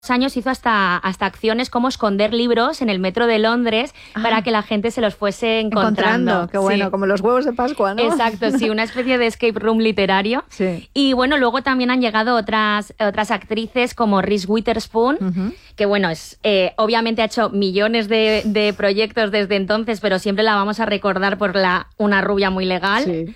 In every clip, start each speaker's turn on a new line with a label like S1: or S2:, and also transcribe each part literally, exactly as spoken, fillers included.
S1: años hizo hasta, hasta acciones como esconder libros en el metro de Londres ah, para que la gente se los fuese encontrando.
S2: Encontrando, qué bueno, sí. Como los huevos de Pascua, ¿no?
S1: Exacto, sí, una especie de escape room literario.
S2: Sí.
S1: Y bueno, luego también han llegado otras, otras actrices como Reese Witherspoon, uh-huh. que bueno, es eh, obviamente ha hecho millones de, de proyectos desde entonces, pero siempre la vamos a recordar por la una rubia muy legal.
S2: Sí.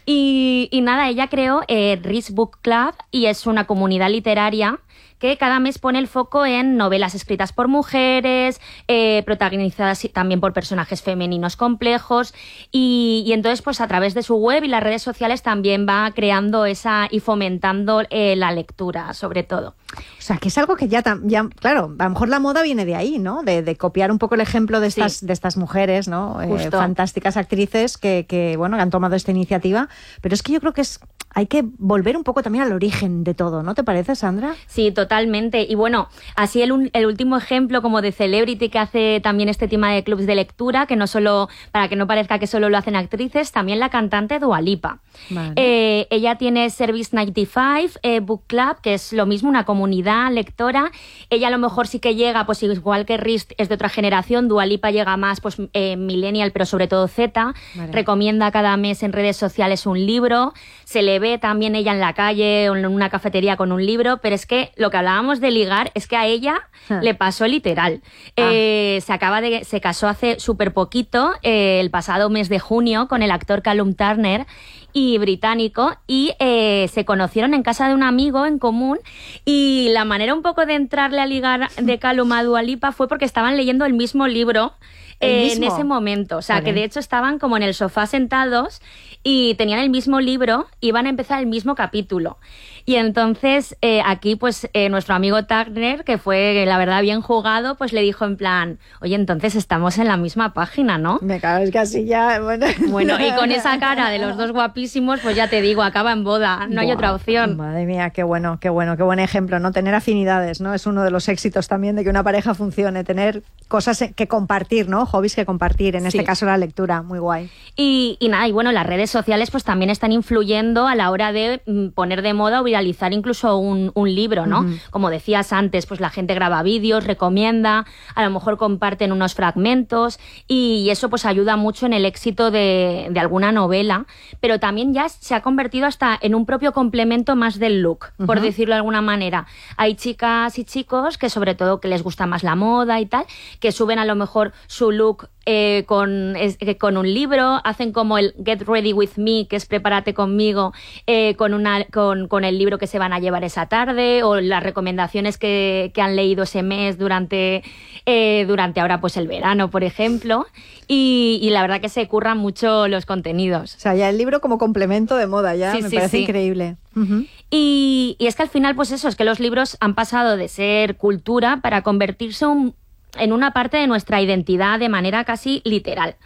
S1: Y, y nada, ella creó eh, Reese Book Club y es una comunidad literaria que cada mes pone el foco en novelas escritas por mujeres, eh, protagonizadas también por personajes femeninos complejos y, y entonces pues a través de su web y las redes sociales también va creando esa y fomentando eh, la lectura sobre todo.
S2: O sea, que es algo que ya, ya, claro, a lo mejor la moda viene de ahí, ¿no? De, de copiar un poco el ejemplo de estas, sí. de estas mujeres, ¿no? Eh, fantásticas actrices que, que, bueno, que han tomado esta iniciativa. Pero es que yo creo que es hay que volver un poco también al origen de todo, ¿no te parece, Sandra?
S1: Sí, totalmente. Y bueno, así el, el último ejemplo como de celebrity que hace también este tema de clubs de lectura, que no solo, para que no parezca que solo lo hacen actrices, también la cantante Dua Lipa. Vale. Eh, ella tiene Service noventa y cinco eh, Book Club, que es lo mismo, una comunidad lectora. Ella a lo mejor sí que llega, pues igual que Reese es de otra generación, Dua Lipa llega más pues eh, millennial, pero sobre todo Z. Vale. Recomienda cada mes en redes sociales un libro, se le ve también ella en la calle o en una cafetería con un libro, pero es que lo que hablábamos de ligar es que a ella ah. le pasó literal. Ah. Eh, se acaba de, se casó hace súper poquito, eh, el pasado mes de junio, con el actor Callum Turner y británico, y eh, se conocieron en casa de un amigo en común, y la manera un poco de entrarle a ligar de Callum a Dua Lipa fue porque estaban leyendo el mismo libro eh, en ese momento, o sea, vale. que de hecho estaban como en el sofá sentados y tenían el mismo libro, iban a empezar el mismo capítulo. Y entonces eh, aquí pues eh, nuestro amigo Turner, que fue la verdad bien jugado, pues le dijo en plan, oye, entonces estamos en la misma página, ¿no?
S2: Me cago, es que así ya... Bueno,
S1: bueno y con esa cara de los dos guapísimos, pues ya te digo, acaba en boda, no Buah, hay otra opción.
S2: Madre mía, qué bueno, qué bueno, qué buen ejemplo, ¿no? Tener afinidades, ¿no? Es uno de los éxitos también de que una pareja funcione, tener cosas que compartir, ¿no? Hobbies que compartir, en sí. este caso la lectura, muy guay.
S1: Y, y nada, y bueno, las redes sociales pues también están influyendo a la hora de mm, poner de moda o viralizar incluso un, un libro, ¿no? Uh-huh. Como decías antes, pues la gente graba vídeos, recomienda, a lo mejor comparten unos fragmentos y, y eso pues ayuda mucho en el éxito de, de alguna novela, pero también ya se ha convertido hasta en un propio complemento más del look, uh-huh. por decirlo de alguna manera. Hay chicas y chicos que sobre todo que les gusta más la moda y tal, que suben a lo mejor su look Eh, con, es, eh, con un libro, hacen como el Get Ready With Me, que es prepárate conmigo, eh, con, una, con, con el libro que se van a llevar esa tarde, o las recomendaciones que, que han leído ese mes durante, eh, durante ahora pues el verano, por ejemplo, y, y la verdad que se curran mucho los contenidos.
S2: O sea, ya el libro como complemento de moda, ya sí, me sí, parece sí. increíble. Uh-huh.
S1: Y, y es que al final pues eso, es que los libros han pasado de ser cultura para convertirse un en una parte de nuestra identidad de manera casi literal.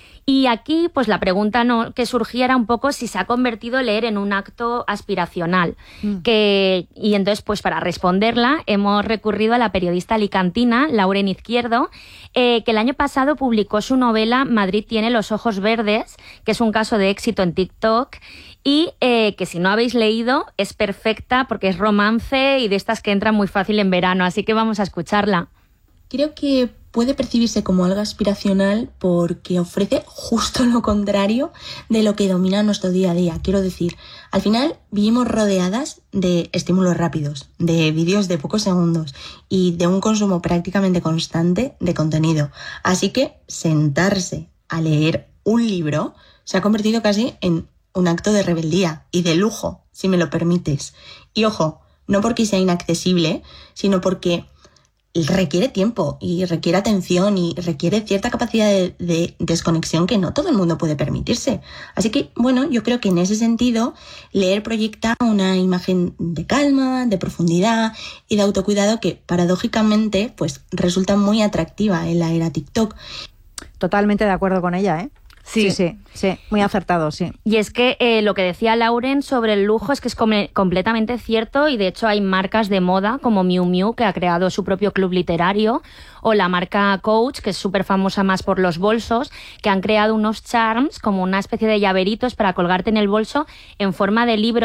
S1: Y aquí, pues la pregunta no, que surgía era un poco si se ha convertido leer en un acto aspiracional. Mm. Que, y entonces, pues para responderla, hemos recurrido a la periodista alicantina, Lauren Izquierdo, eh, que el año pasado publicó su novela Madrid tiene los ojos verdes, que es un caso de éxito en TikTok, y eh, que si no habéis leído, es perfecta porque es romance y de estas que entran muy fácil en verano, así que vamos a escucharla.
S3: Creo que puede percibirse como algo aspiracional porque ofrece justo lo contrario de lo que domina nuestro día a día. Quiero decir, al final vivimos rodeadas de estímulos rápidos, de vídeos de pocos segundos y de un consumo prácticamente constante de contenido. Así que sentarse a leer un libro se ha convertido casi en un acto de rebeldía y de lujo, si me lo permites. Y ojo, no porque sea inaccesible, sino porque requiere tiempo y requiere atención y requiere cierta capacidad de, de desconexión que no todo el mundo puede permitirse. Así que, bueno, yo creo que en ese sentido leer proyecta una imagen de calma, de profundidad y de autocuidado que paradójicamente pues resulta muy atractiva en la era TikTok.
S2: Totalmente de acuerdo con ella, ¿eh?
S1: Sí.
S2: sí, sí, sí, muy acertado, sí.
S1: Y es que eh, lo que decía Lauren sobre el lujo es que es com- completamente cierto y de hecho hay marcas de moda como Miu Miu, que ha creado su propio club literario, o la marca Coach, que es súper famosa más por los bolsos, que han creado unos charms como una especie de llaveritos para colgarte en el bolso en forma de libro,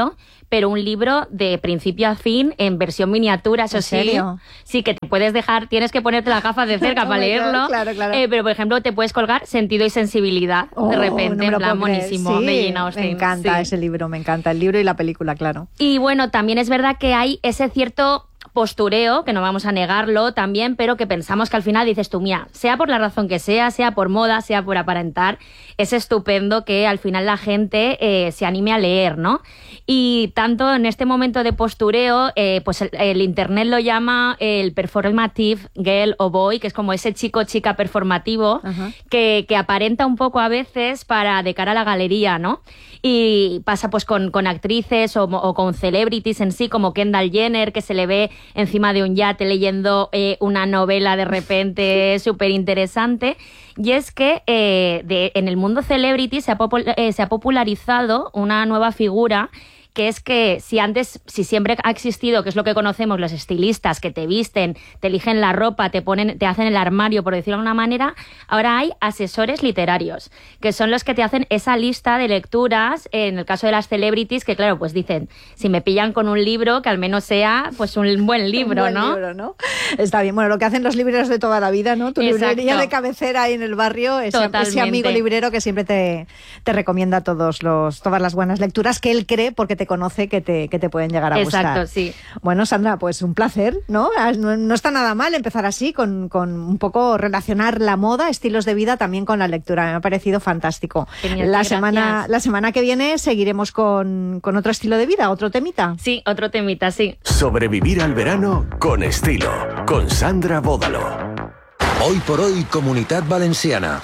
S1: pero un libro de principio a fin en versión miniatura, eso
S2: ¿En
S1: sí.
S2: serio?
S1: Sí, que te puedes dejar, tienes que ponerte las gafas de cerca
S2: Oh
S1: para
S2: my God,
S1: leerlo.
S2: claro, claro.
S1: Eh, pero, por ejemplo, te puedes colgar Sentido y Sensibilidad
S2: Oh,
S1: de repente,
S2: no me lo
S1: en plan
S2: puedo creer.
S1: monísimo,
S2: Sí,
S1: de Jane Austen.
S2: me encanta
S1: sí.
S2: ese libro, me encanta el libro y la película, claro.
S1: Y bueno, también es verdad que hay ese cierto postureo, que no vamos a negarlo también, pero que pensamos que al final dices tú, mira, sea por la razón que sea, sea por moda, sea por aparentar, es estupendo que al final la gente eh, se anime a leer, ¿no? Y tanto en este momento de postureo, eh, pues el, el internet lo llama el performative girl o boy, que es como ese chico chica performativo que, que aparenta un poco a veces para de cara a la galería, ¿no? Y pasa pues con, con actrices o, o con celebrities en sí, como Kendall Jenner, que se le ve encima de un yate leyendo eh, una novela de repente súper interesante. Y es que eh, de, en el mundo celebrity se ha, popul- eh, se ha popularizado una nueva figura, que es que si antes, si siempre ha existido, que es lo que conocemos, los estilistas que te visten, te eligen la ropa, te ponen, te hacen el armario, por decirlo de alguna manera, ahora hay asesores literarios, que son los que te hacen esa lista de lecturas, en el caso de las celebrities, que claro, pues dicen, si me pillan con un libro, que al menos sea pues un buen libro,
S2: un buen
S1: ¿no?
S2: libro, ¿no? Está bien, bueno, lo que hacen los libreros de toda la vida, ¿no? Tu
S1: Exacto.
S2: librería de cabecera ahí en el barrio, ese, ese amigo librero que siempre te, te recomienda todos los, todas las buenas lecturas que él cree porque te conoce que te, que te pueden llegar a gustar.
S1: Exacto, sí.
S2: Bueno, Sandra, pues un placer, ¿no? No, no está nada mal empezar así, con, con un poco relacionar la moda, estilos de vida también con la lectura. Me ha parecido fantástico.
S1: Genial,
S2: la,
S1: gracias.
S2: semana, la semana que viene seguiremos con, con otro estilo de vida, otro temita.
S1: Sí, otro temita, sí.
S4: Sobrevivir al verano con estilo, con Sandra Bódalo.
S5: Hoy por hoy, Comunitat Valenciana.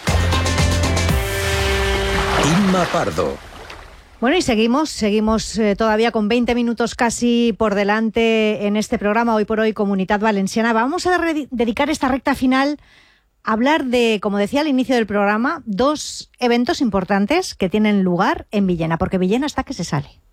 S5: Inma Pardo.
S2: Bueno, y seguimos, seguimos eh, todavía con veinte minutos casi por delante en este programa Hoy por Hoy Comunitat Valenciana. Vamos a re- dedicar esta recta final a hablar de, como decía al inicio del programa, dos eventos importantes que tienen lugar en Villena, porque Villena está que se sale.